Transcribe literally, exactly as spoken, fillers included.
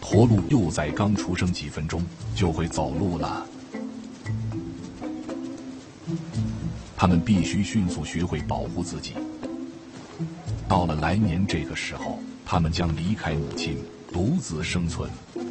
驼鹿又在刚出生几分钟就会走路了。它们必须迅速学会保护自己。到了来年这个时候，它们将离开母亲，独自生存。